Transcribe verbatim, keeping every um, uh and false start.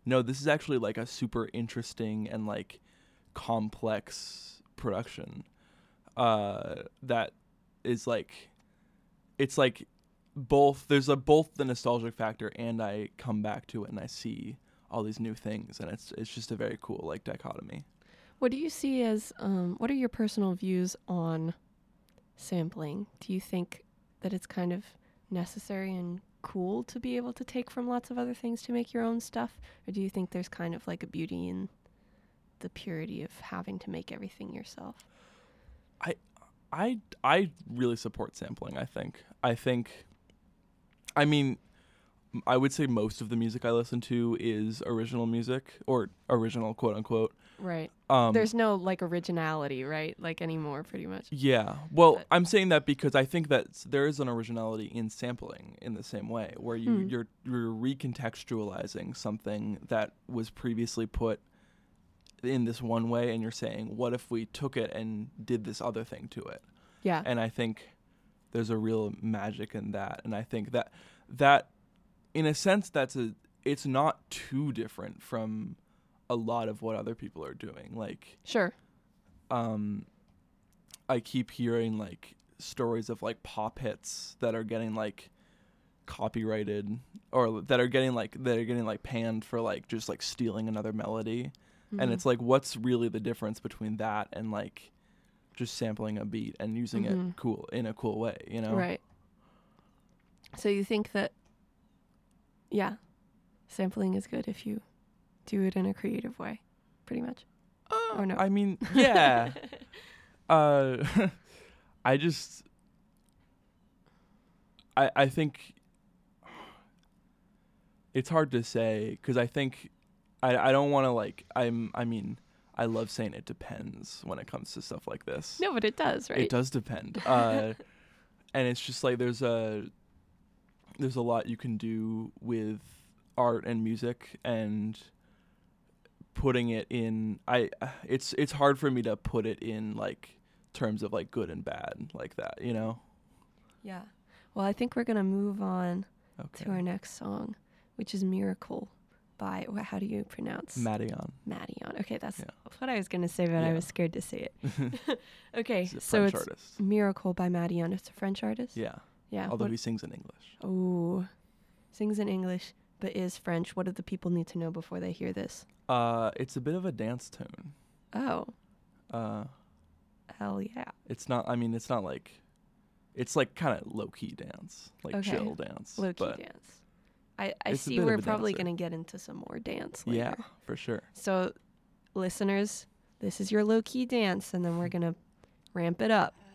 no, this is actually like a super interesting and like complex production uh, that is like, it's like both, there's a both the nostalgic factor and I come back to it and I see all these new things, and it's it's just a very cool like dichotomy. What do you see as, um, what are your personal views on sampling? Do you think that it's kind of necessary and cool to be able to take from lots of other things to make your own stuff? Or do you think there's kind of like a beauty in the purity of having to make everything yourself? I I I really support sampling, I think. I think I mean I would say most of the music I listen to is original music, or original quote unquote. Right. Um, There's no like originality, right? Like anymore, pretty much. Yeah. Well, But- I'm saying that because I think that s- there is an originality in sampling in the same way, where you Hmm. you're you're recontextualizing something that was previously put in this one way, and you're saying, what if we took it and did this other thing to it? Yeah. And I think there's a real magic in that, and I think that that in a sense that's a it's not too different from a lot of what other people are doing. Like Sure. um I keep hearing like stories of like pop hits that are getting like copyrighted, or that are getting like that are getting like panned for like just like stealing another melody. And Mhm. it's like, what's really the difference between that and like just sampling a beat and using Mhm. it cool in a cool way, you know? Right. So you think that, yeah, sampling is good if you do it in a creative way, pretty much. Uh, Or no? I mean, yeah. uh, I just, I I think it's hard to say, because I think I I don't want to like I'm I mean I love saying it depends when it comes to stuff like this. No, but it does, right? It does depend. Uh, and it's just like there's a there's a lot you can do with art and music, and putting it in I it's it's hard for me to put it in like terms of like good and bad like that, you know? Yeah. Well, I think we're going to move on Okay. to our next song, which is Miracle by, wh- how do you pronounce? Madeon. Madeon. Okay, that's Yeah. what I was going to say, but I Yeah. was scared to say it. Okay, He's a so French it's artist. Miracle by Madeon. It's a French artist? Yeah. Yeah. Although what- he sings in English. Oh, sings in English, but is French. What do the people need to know before they hear this? Uh, it's a bit of a dance tune. Oh, Uh, hell yeah. it's not. I mean, it's not like. It's like kind of low key dance, like Okay. chill dance. Low key but dance. I, I it's a see bit of we're a probably dancer. going to get into some more dance later. Yeah, for sure. So, listeners, this is your low key dance, and then we're going to ramp it up.